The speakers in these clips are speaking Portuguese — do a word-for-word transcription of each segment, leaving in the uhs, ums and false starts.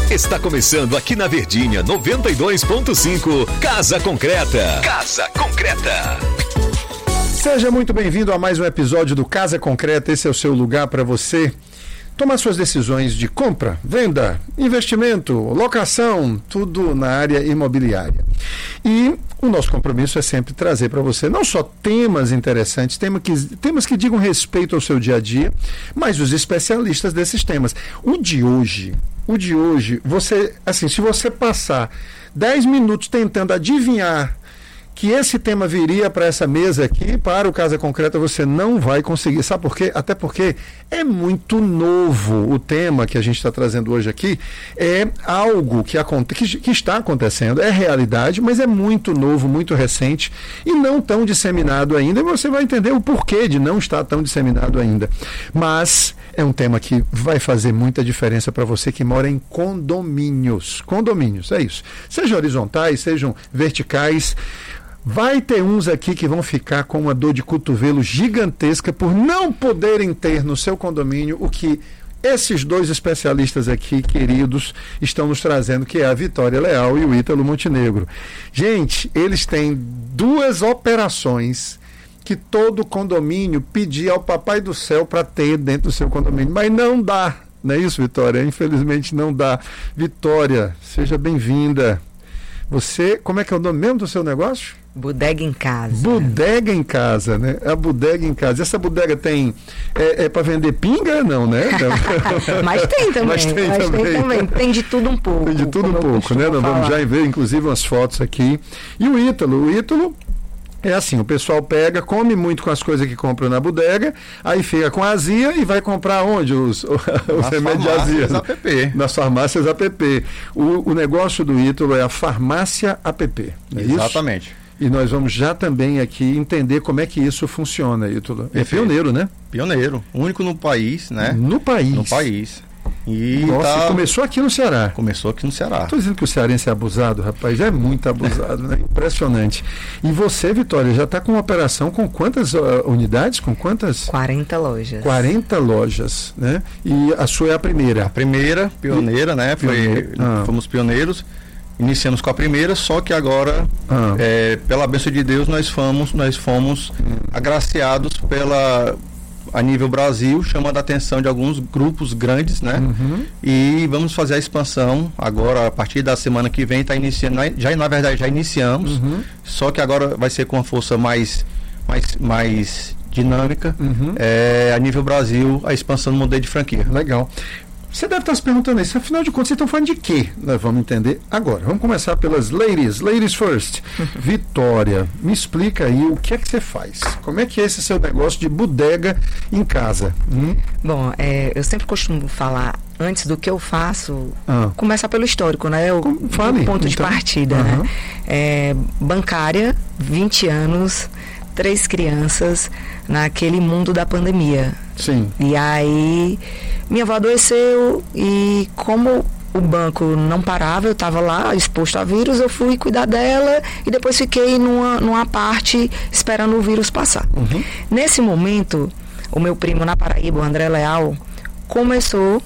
Está começando aqui na Verdinha noventa e dois ponto cinco. Casa Concreta. Casa Concreta. Seja muito bem-vindo a mais um episódio do Casa Concreta. Esse é o seu lugar para você tomar suas decisões de compra, venda, investimento, locação, tudo na área imobiliária. E o nosso compromisso é sempre trazer para você não só temas interessantes, temas que, temas que digam respeito ao seu dia a dia, mas os especialistas desses temas. O de hoje, o de hoje, você, assim, se você passar dez minutos tentando adivinhar que esse tema viria para essa mesa aqui, para o Casa Concreta, você não vai conseguir. Sabe por quê? Até porque é muito novo o tema que a gente está trazendo hoje aqui. É algo que, aconte- que, que está acontecendo, é realidade, mas é muito novo, muito recente e não tão disseminado ainda. E você vai entender o porquê de não estar tão disseminado ainda. Mas é um tema que vai fazer muita diferença para você que mora em condomínios. Condomínios, é isso. Sejam horizontais, sejam verticais. Vai ter uns aqui que vão ficar com uma dor de cotovelo gigantesca por não poderem ter no seu condomínio o que esses dois especialistas aqui, queridos, estão nos trazendo, que é a Vitória Leal e o Ítalo Montenegro. Gente, eles têm duas operações que todo condomínio pedia ao Papai do Céu para ter dentro do seu condomínio, mas não dá, não é isso, Vitória? Infelizmente não dá. Vitória, seja bem-vinda. Você, como é que é o nome mesmo do seu negócio? Bodega em Casa. Bodega em Casa, né? A bodega em casa. Essa bodega tem, é, é para vender pinga? Não, né? Mas tem também. Mas tem, Mas também. tem também. Tem de tudo um pouco. Tem de tudo um pouco, né? Nós vamos já ver, inclusive, umas fotos aqui. E o Ítalo, o Ítalo é assim, o pessoal pega, come muito com as coisas que compra na bodega, aí fica com azia e vai comprar onde? Os, os remédios de azia. Nas farmácias app. Nas farmácias app. O, o negócio do Ítalo é a farmácia app. Não é Exatamente. Isso? E nós vamos já também aqui entender como é que isso funciona, Ítalo. É pioneiro, né? Pioneiro. Único no país, né? No país. No país. E Nossa, tá... começou aqui no Ceará. Começou aqui no Ceará. Estou dizendo que o cearense é abusado, rapaz. É muito abusado, né? Impressionante. E você, Vitória, já está com uma operação com quantas uh, unidades? Com quantas? quarenta lojas. quarenta lojas, né? E a sua é a primeira. A primeira, pioneira, né? Foi, Pioneiro. Ah. Fomos pioneiros. Iniciamos com a primeira, só que agora, Ah. é, pela bênção de Deus, nós fomos, nós fomos agraciados pela, a nível Brasil, chamando a atenção de alguns grupos grandes, né? Uhum. E vamos fazer a expansão agora, a partir da semana que vem, tá iniciando, já na verdade já iniciamos, Uhum. só que agora vai ser com uma força mais, mais, mais dinâmica, Uhum. é, a nível Brasil, a expansão do modelo de franquia. Legal. Você deve estar se perguntando isso, afinal de contas, vocês estão falando de quê? Nós vamos entender agora. Vamos começar pelas ladies. Ladies first. Vitória, me explica aí o que é que você faz. Como é que é esse seu negócio de bodega em casa? Hum? Bom, é, eu sempre costumo falar, antes do que eu faço, Ah. começar pelo histórico, né? O, Como- fale, o ponto de então. partida, Aham. né? É, bancária, vinte anos, três crianças, naquele mundo da pandemia. Sim. E aí, minha avó adoeceu e como o banco não parava, eu estava lá exposto a vírus, eu fui cuidar dela e depois fiquei numa, numa parte esperando o vírus passar. Uhum. Nesse momento, o meu primo na Paraíba, o André Leal, começou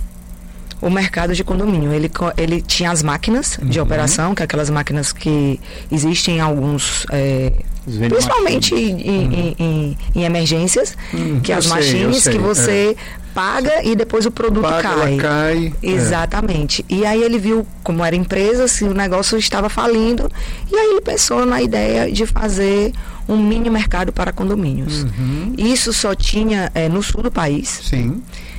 o mercado de condomínio. Ele, co- ele tinha as máquinas de Uhum. operação, que é aquelas máquinas que existem em alguns... é, Os vendem principalmente em, em- em- em emergências, Hum, que eu as sei, eu machines sei, que você paga e depois o produto Paga, cai. ela cai. Exatamente. E aí ele viu como era empresa, se o negócio estava falindo, e aí ele pensou na ideia de fazer um mini mercado para condomínios. Uhum. Isso só tinha eh, no sul do país. Sim.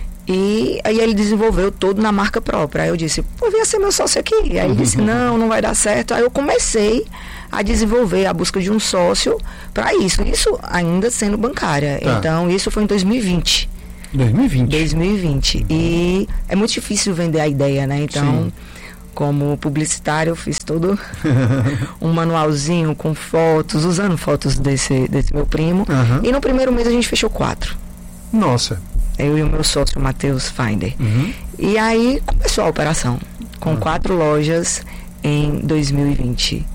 E aí ele desenvolveu todo na marca própria. Aí eu disse, pô, vinha ser meu sócio aqui. Aí ele disse, não, não vai dar certo. Aí eu comecei a desenvolver a busca de um sócio para isso. Isso ainda sendo bancária. Tá. Então, isso foi em dois mil e vinte. dois mil e vinte. dois mil e vinte. E é muito difícil vender a ideia, né? Então, Sim. como publicitário, eu fiz todo um manualzinho com fotos, usando fotos desse, desse meu primo. Aham. E no primeiro mês a gente fechou quatro. Nossa. Eu e o meu sócio, Matheus Finder. Uhum. E aí começou a operação, com Uhum. quatro lojas em dois mil e vinte.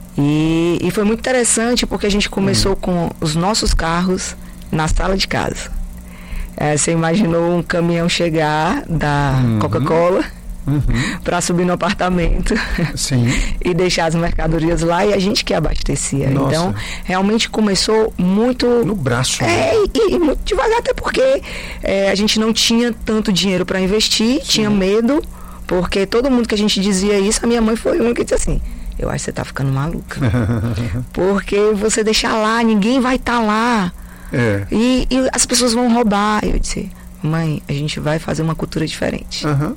E, e foi muito interessante porque a gente começou Uhum. com os nossos carros na sala de casa. É, você imaginou um caminhão chegar da Uhum. Coca-Cola uhum. para subir no apartamento. Sim. E deixar as mercadorias lá e a gente que abastecia. Nossa. Então, realmente começou muito... No braço. É, e, e muito devagar, até porque é, a gente não tinha tanto dinheiro para investir, Sim. tinha medo, porque todo mundo que a gente dizia isso, a minha mãe foi uma que disse assim, eu acho que você tá ficando maluca. Porque você deixar lá, ninguém vai estar tá lá. É. E, e as pessoas vão roubar. Eu disse, mãe, a gente vai fazer uma cultura diferente. Uhum.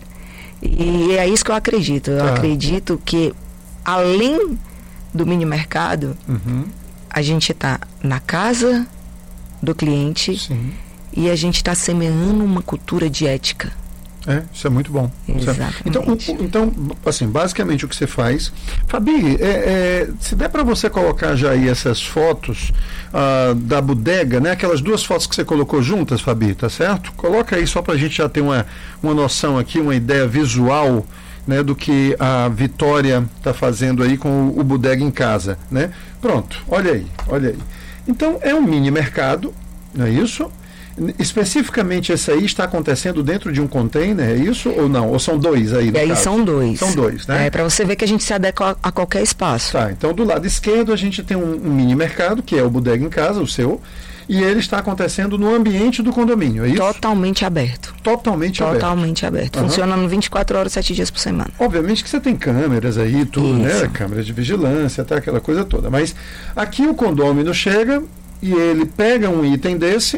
E é isso que eu acredito. Eu tá. acredito que, além do mini mercado, uhum. a gente está na casa do cliente Sim. e a gente está semeando uma cultura de ética. É, isso é muito bom. Exatamente. Então, então, assim, basicamente o que você faz... Fabi, é, é, se der para você colocar já aí essas fotos ah, da bodega, né? Aquelas duas fotos que você colocou juntas, Fabi, tá certo? Coloca aí só para a gente já ter uma, uma noção aqui, uma ideia visual, né, do que a Vitória está fazendo aí com o, o Bodega em Casa, né? Pronto, olha aí, olha aí. Então, é um mini mercado, não é isso? Especificamente esse aí está acontecendo dentro de um container, é isso ou não? Ou são dois aí? E aí caso? são dois. São dois, né? É, para você ver que a gente se adequa a, a qualquer espaço. Tá, então do lado esquerdo a gente tem um, um mini mercado, que é o Bodega em Casa, o seu, e ele está acontecendo no ambiente do condomínio, é isso? Totalmente aberto. Totalmente aberto. Totalmente aberto. Uhum. Funcionando vinte e quatro horas, sete dias por semana. Obviamente que você tem câmeras aí, tudo, isso. né? Câmeras de vigilância, tá, aquela coisa toda. Mas aqui o condômino chega e ele pega um item desse,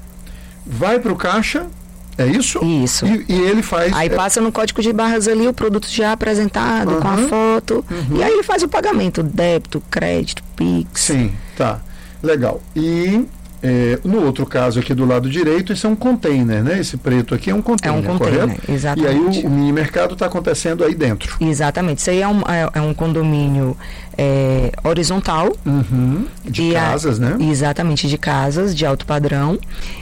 vai para o caixa, é isso? Isso. E, e ele faz... Aí é... passa no código de barras ali o produto já apresentado, uhum. com a foto, uhum. e aí ele faz o pagamento, débito, crédito, Pix. Sim, tá. Legal. E é, no outro caso aqui do lado direito, isso é um container, né? Esse preto aqui é um container, É um container, correto? exatamente. E aí o, o mini mercado está acontecendo aí dentro. Exatamente. Isso aí é um, é, é um condomínio é, horizontal. Uhum. De casas, a, né? Exatamente, de casas, de alto padrão.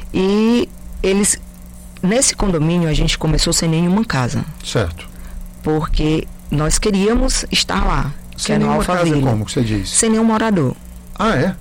E eles, nesse condomínio, a gente começou sem nenhuma casa. Certo. Porque nós queríamos estar lá. Sem nenhuma casa, como que você diz? Sem nenhum morador. Ah, é?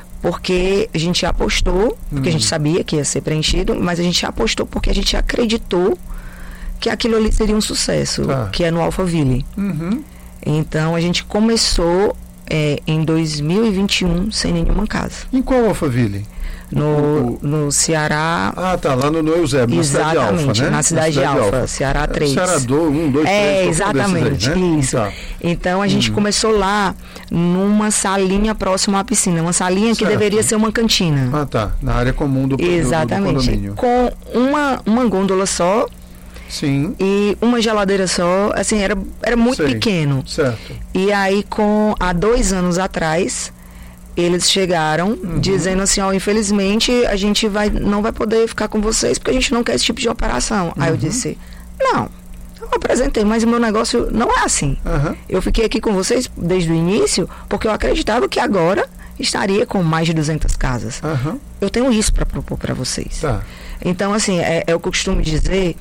Porque a gente apostou, porque hum. a gente sabia que ia ser preenchido, mas a gente apostou porque a gente acreditou que aquilo ali seria um sucesso, tá. que é no Alphaville. Uhum. Então a gente começou é, em dois mil e vinte e um sem nenhuma casa. Em qual Alphaville? No, o, no Ceará. Ah, tá, lá no, no Eusébio, na cidade Alfa, né? Na cidade, na cidade de Alfa, Alfa. Ceará três. Ceará dois, um, dois, é, três. exatamente, aí, né? isso. Tá. Então a gente uhum. começou lá numa salinha próxima à piscina, uma salinha que certo. deveria ser uma cantina. Ah, tá, na área comum do, exatamente. do, do condomínio. Com uma, uma gôndola só. Sim. E uma geladeira só, assim, era, era muito Sei. pequeno. Certo. E aí, com, há dois anos atrás, eles chegaram uhum. dizendo assim, ó, infelizmente a gente vai, não vai poder ficar com vocês porque a gente não quer esse tipo de operação. Uhum. Aí eu disse, não, eu apresentei, mas o meu negócio não é assim. Uhum. Eu fiquei aqui com vocês desde o início porque eu acreditava que agora estaria com mais de duzentas casas. Uhum. Eu tenho isso para propor para vocês. Tá. Então, assim, é, é o que eu costumo dizer,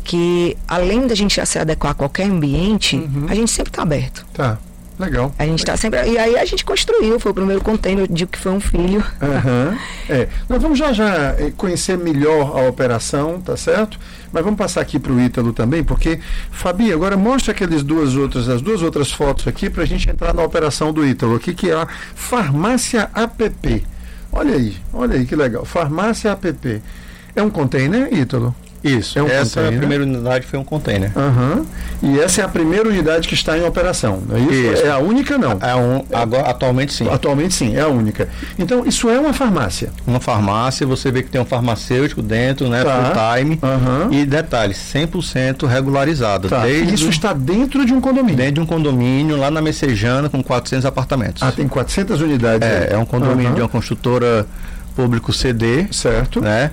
que além da gente se adequar a qualquer ambiente, uhum. a gente sempre está aberto. Tá. Legal. A gente está sempre. E aí a gente construiu, foi o primeiro container, eu digo que foi um filho. Uhum. É. Nós vamos já já conhecer melhor a operação, tá certo? Mas vamos passar aqui para o Ítalo também, porque, Fabi, agora mostra aqueles duas outras, as duas outras fotos aqui para a gente entrar na operação do Ítalo aqui, que é a Farmácia App. Olha aí, olha aí que legal. Farmácia App. É um container, Ítalo? Isso, é um essa container. primeira unidade foi um container. Uhum. E essa é a primeira unidade que está em operação, não é isso? Isso. É a única, não? É um, agora, atualmente sim. Atualmente sim, é a única. Então, isso é uma farmácia? Uma farmácia, você vê que tem um farmacêutico dentro, né? Tá. Full time. Uhum. E detalhe, cem por cento regularizado. Tá. Desde Isso está dentro de um condomínio? Dentro de um condomínio, lá na Messejana, com quatrocentos apartamentos. Ah, tem quatrocentas unidades? É, aí. é um condomínio uhum. de uma construtora público C D. Certo. Né?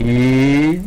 E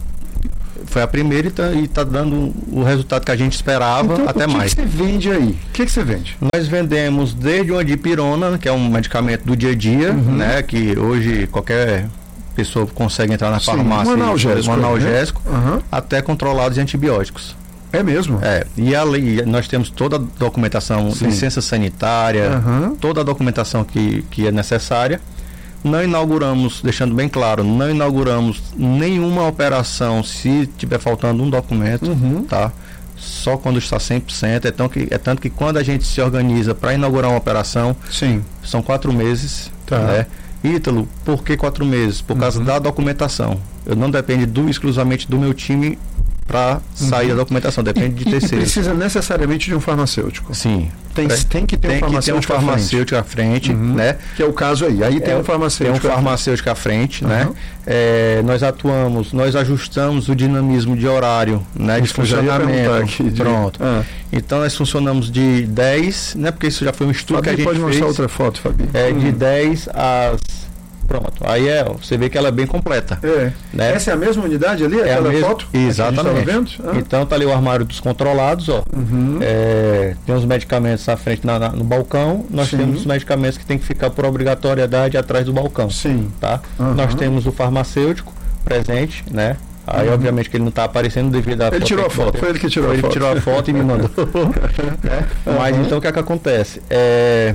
foi a primeira e está tá dando o resultado que a gente esperava, então, até o que mais. O que você vende aí? O que, que você vende? Nós vendemos desde uma dipirona, que é um medicamento do dia a dia, uhum. né? Que hoje qualquer pessoa consegue entrar na Sim, farmácia, um analgésico, um analgésico né? uhum. até controlados de antibióticos. É mesmo? É, e ali nós temos toda a documentação, Sim. licença sanitária, uhum. toda a documentação que, que é necessária. Não inauguramos, deixando bem claro, não inauguramos nenhuma operação se tiver faltando um documento, uhum. tá? só quando está cem por cento. É, tão que, é tanto que quando a gente se organiza para inaugurar uma operação, Sim. são quatro meses. Tá. Né? Ítalo, por que quatro meses? Por causa Uhum. da documentação. Eu não dependo do, exclusivamente do meu time para sair Uhum. da documentação, depende de E, e terceiros. precisa necessariamente de um farmacêutico. Sim. Tem, tem que ter tem um farmacêutico, que ter um farmacêutico à frente, Uhum. né? Que é o caso aí. Aí tem É, um farmacêutico. Tem um farmacêutico à frente, Uhum. né? É, nós atuamos, nós ajustamos o dinamismo de horário, né? De Isso que eu já ia perguntar funcionamento. aqui, de- Pronto. Ah. Então nós funcionamos de dez, né? Porque isso já foi um estudo Fabi, que a gente pode fez. mostrar outra foto, Fabi. É, de Hum. dez às... Pronto. Aí é, ó, você vê que ela é bem completa. É. Né? Essa é a mesma unidade ali? É a Aquela mesma- foto? que a gente Exatamente. tava vendo? Ah. Então tá ali o armário dos controlados, ó. Uhum. É, tem os medicamentos à frente na- na- no balcão. Nós Sim. temos os medicamentos que tem que ficar por obrigatoriedade atrás do balcão. Sim. Tá? Uhum. Nós temos o farmacêutico presente, né? Aí Uhum. obviamente que ele não está aparecendo devido a Ele tirou a foto, foi ele que tirou a ele foto. tirou a foto e me mandou. né? Mas então o que é que acontece? É,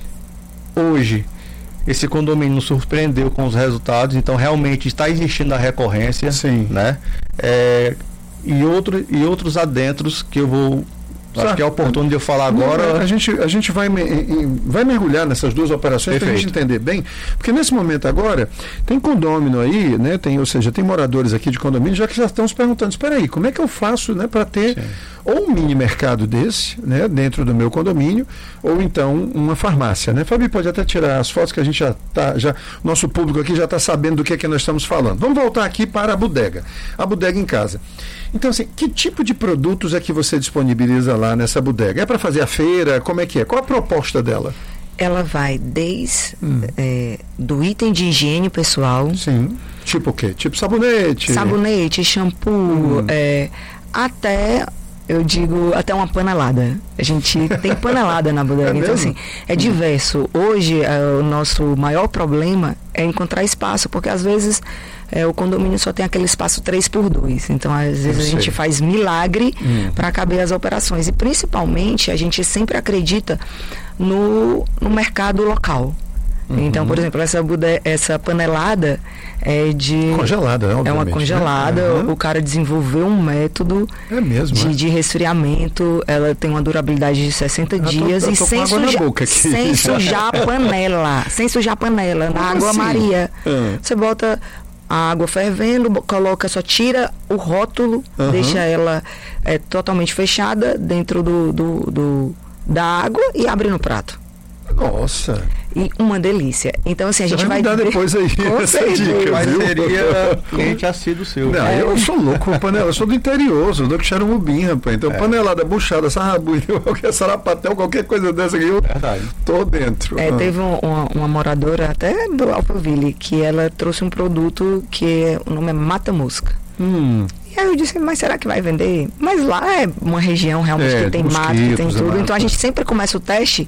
hoje esse condomínio nos surpreendeu com os resultados, então realmente está existindo a recorrência, Sim. né? É, e, outro, e outros adentros que eu vou. Acho Certo. que é oportuno de eu falar Não, agora. a gente, a gente vai, me- em- vai mergulhar nessas duas operações para a gente Perfeito. entender bem, porque nesse momento agora tem condômino aí, né? Tem, ou seja, tem moradores aqui de condomínio já que já estão se perguntando, espera aí, como é que eu faço, né, para ter Sim. ou um mini mercado desse, né, dentro do meu condomínio, ou então uma farmácia, né? Fabi pode até tirar as fotos que a gente já tá, já nosso público aqui já está sabendo do que é que nós estamos falando. Vamos voltar aqui para a bodega, a bodega em casa. Então, assim, que tipo de produtos é que você disponibiliza lá nessa bodega? É para fazer a feira? Como é que é? Qual a proposta dela? Ela vai desde Hum. é, do item de higiene pessoal, Sim. Tipo o quê? Tipo sabonete? sabonete, shampoo, Hum. é, até, eu digo, até uma panelada. A gente tem panelada na bodega. É então, mesmo? assim, é diverso. Hoje, é, o nosso maior problema é encontrar espaço, porque às vezes é, o condomínio só tem aquele espaço três por dois. Então, às vezes, Eu a gente sei. faz milagre Hum. para caber as operações. E, principalmente, a gente sempre acredita no, no mercado local. Então, por exemplo, essa, bude- essa panelada é de... Congelada, né, É uma obviamente, congelada. né? Uhum. O cara desenvolveu um método É mesmo, de, é? de resfriamento. Ela tem uma durabilidade de sessenta tô- dias eu e tô com sem, água na suja- boca aqui. sem sujar a panela. Sem sujar a panela. Na Como água assim? Maria. Ah. Você bota a água fervendo, bo- coloca, só tira o rótulo, Aham. deixa ela é, totalmente fechada dentro do, do, do- da água e abre no prato. Nossa. E uma delícia. Então, assim, a Você gente vai vai... me dar ver- depois aí Com essa certeza. dica, Mas viu? seria cliente assíduo seu. Não, É. eu sou louco com panela, eu sou do interior, sou do Xerumubim, rapaz. Então, panelada, buchada, sarrabuí, qualquer sarapatel, qualquer coisa dessa aqui, eu Verdade. tô dentro. É, Ah. teve um- uma, uma moradora até do Alphaville que ela trouxe um produto que é- o nome é Mata Mosca. Hum, E aí eu disse, mas será que vai vender? Mas lá é uma região realmente É, que tem mato, que tem mosquitos, tudo. mato. Então a gente sempre começa o teste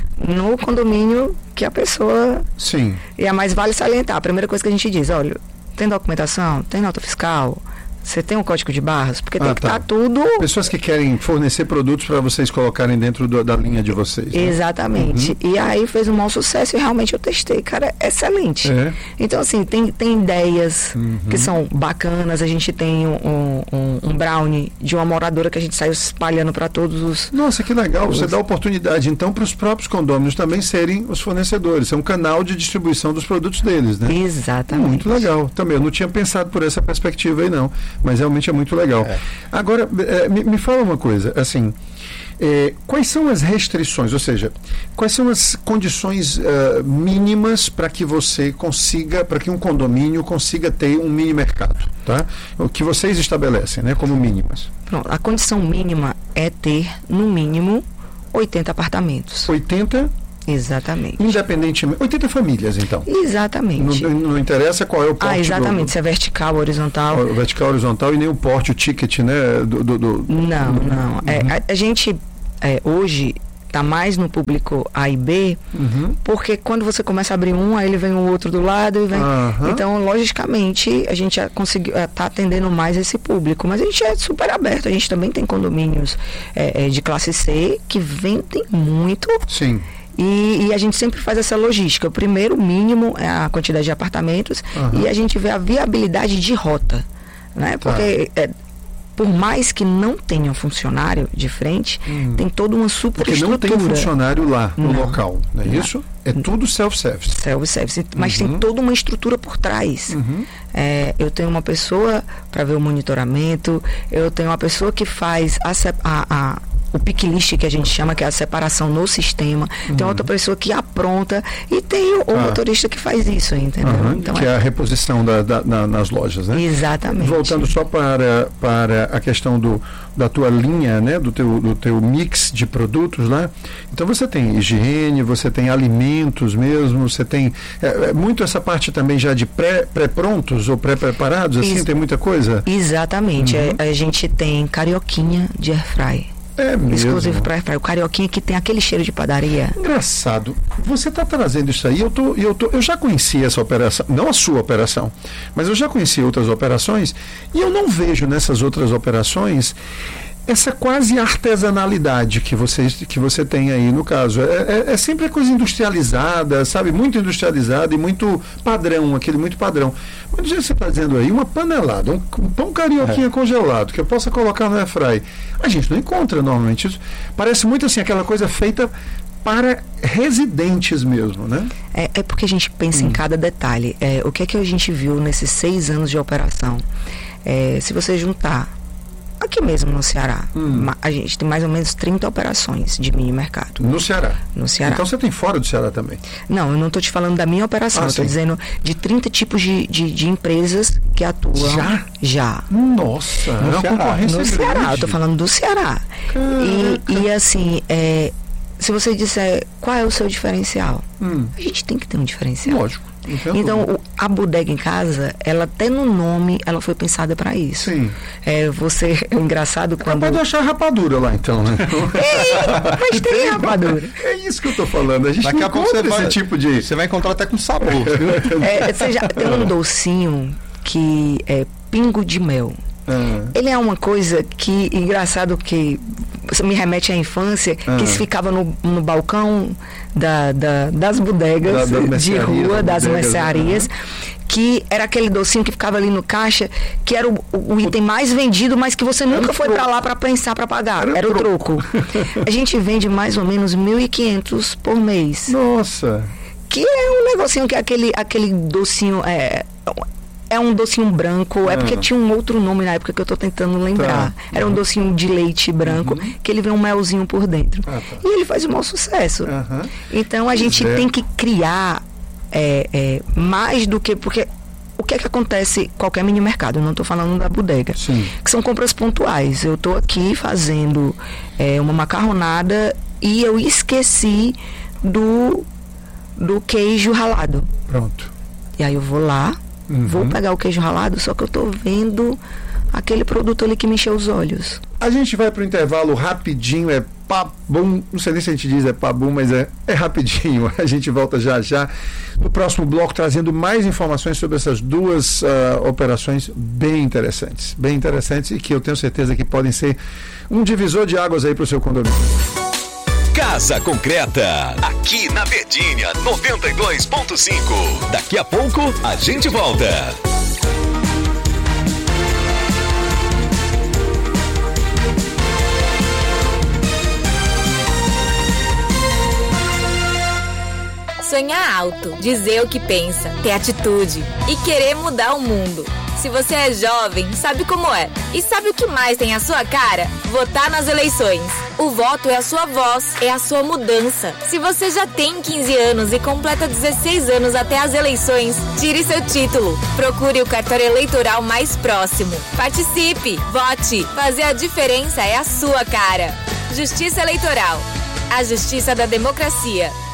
no condomínio que a pessoa... sim. E é mais vale salientar. A primeira coisa que a gente diz, olha, tem documentação? Tem nota fiscal? Você tem um código de barras? Porque Ah, tem que tá. estar tudo... Pessoas que querem fornecer produtos para vocês colocarem dentro do- da linha de vocês. né? Exatamente. E aí fez um mau sucesso e realmente eu testei, cara, é excelente. É. Então, assim, tem, tem ideias que são bacanas. A gente tem um, um, um brownie de uma moradora que a gente saiu espalhando para todos os... Nossa, que legal. Você dá oportunidade, então, para os próprios condôminos também serem os fornecedores. É um canal de distribuição dos produtos deles, né? Exatamente. Muito legal. Também, eu não tinha pensado por essa perspectiva aí, não. Mas realmente é muito legal. É. Agora, eh, me, me fala uma coisa, assim, eh, quais são as restrições, ou seja, quais são as condições eh, mínimas para que você consiga, para que um condomínio consiga ter um mini mercado, tá? O que vocês estabelecem, né, como mínimas. Pronto, a condição mínima é ter, no mínimo, oitenta apartamentos. oitenta, Exatamente. independentemente, oitenta famílias, então. Não, Exatamente. não interessa qual é o porte Ah, exatamente. do, Se é vertical, horizontal. o vertical, horizontal e nem o porte, o ticket, né, do... do, do- Não, não. É, a, a gente é, hoje está mais no público A e B, Uhum. porque quando você começa a abrir um, aí ele vem o outro do lado e vem. Aham. Então, logicamente, a gente conseguiu está atendendo mais esse público, mas a gente é super aberto. A gente também tem condomínios é, é, de classe C que vendem muito. Sim. E, e a gente sempre faz essa logística. O primeiro mínimo é a quantidade de apartamentos Aham. e a gente vê a viabilidade de rota, né? Tá. Porque é, por mais que não tenha um funcionário de frente, hum. tem toda uma superestrutura. Porque não tem funcionário lá no não. local, não é não. isso? É tudo self-service. Self-service, mas uhum. tem toda uma estrutura por trás. Uhum. É, eu tenho uma pessoa para ver o monitoramento, eu tenho uma pessoa que faz a, a, a o pick list, que a gente chama, que é a separação no sistema, uhum. tem outra pessoa que apronta e tem o, o ah. motorista que faz isso, entendeu? Uhum. Então, que é, é a reposição da, da, na, nas lojas, né? Exatamente. Voltando só para, para a questão do, da tua linha, né? Do teu, do teu mix de produtos lá. Então você tem higiene, você tem alimentos mesmo, você tem é, é muito essa parte também já de pré, pré-prontos ou pré-preparados, assim, Ex- tem muita coisa? Exatamente. Uhum. A, a gente tem carioquinha de airfry. É mesmo. Exclusivo para airfry. O carioquinha que tem aquele cheiro de padaria. Engraçado. Você está trazendo isso aí. Eu, tô, eu, tô, eu já conheci essa operação, não a sua operação, mas eu já conheci outras operações e eu não vejo nessas outras operações essa quase artesanalidade que você, que você tem aí no caso. É, é, é sempre coisa industrializada, sabe? Muito industrializada e muito padrão, aquele muito padrão. Mas do jeito que você está dizendo aí, uma panelada, um, um pão carioquinha é. congelado, que eu possa colocar no airfry, a gente não encontra normalmente isso. Parece muito assim, aquela coisa feita para residentes mesmo, né? É, é porque a gente pensa hum. em cada detalhe. É, o que é que a gente viu nesses seis anos de operação? É, se você juntar aqui mesmo no Ceará, hum. a gente tem mais ou menos trinta operações de mini mercado. No Ceará? No Ceará. Então você tem fora do Ceará também? Não, eu não estou te falando da minha operação, ah, eu estou dizendo de trinta tipos de, de, de empresas que atuam. Já? Já. Nossa, no é Ceará. No Ceará, eu estou falando do Ceará. E, e assim, é, se você disser qual é o seu diferencial, hum. a gente tem que ter um diferencial. Lógico. Então, o, a bodega em casa, ela até no nome, ela foi pensada para isso. Sim. É, você, é engraçado quando... Pode achar rapadura lá, então, né? É, mas tem, tem rapadura. É isso que eu tô falando. A gente Daqui não a pouco você vai, esse tipo de... Você vai encontrar até com sabor. É, você já tem um docinho que é pingo de mel. Ah. Ele é uma coisa que, engraçado que me remete à infância, ah. que se ficava no, no balcão da, da, das bodegas da, da de rua, das mercearias, ah. que era aquele docinho que ficava ali no caixa, que era o, o item mais vendido, mas que você nunca foi para lá para pensar para pagar. Era, era o troco. A gente vende mais ou menos mil e quinhentos por mês. Nossa! Que é um negocinho que é aquele, aquele docinho... É, É um docinho branco, é porque ah. tinha um outro nome na época que eu tô tentando lembrar. Tá. Era um docinho de leite branco, uhum. que ele vem um melzinho por dentro. Ah, tá. E ele faz o maior sucesso. Uhum. Então a gente é. tem que criar é, é, mais do que... Porque o que é que acontece em qualquer mini mercado? Eu não estou falando da bodega. Sim. Que são compras pontuais. Eu estou aqui fazendo é, uma macarronada e eu esqueci do, do queijo ralado. Pronto. E aí eu vou lá, Uhum. vou pegar o queijo ralado, só que eu tô vendo aquele produto ali que me encheu os olhos. A gente vai pro intervalo rapidinho, é pabum, não sei nem se a gente diz é pabum, mas é, é rapidinho. A gente volta já já no próximo bloco trazendo mais informações sobre essas duas uh, operações bem interessantes, bem interessantes e que eu tenho certeza que podem ser um divisor de águas aí pro seu condomínio. Casa Concreta, aqui na Verdinha noventa e dois ponto cinco. Daqui a pouco a gente volta. Sonhar alto, dizer o que pensa, ter atitude e querer mudar o mundo. Se você é jovem, sabe como é. E sabe o que mais tem a sua cara? Votar nas eleições. O voto é a sua voz, é a sua mudança. Se você já tem quinze anos e completa dezesseis anos até as eleições, tire seu título. Procure o cartório eleitoral mais próximo. Participe, vote. Fazer a diferença é a sua cara. Justiça Eleitoral. A justiça da democracia.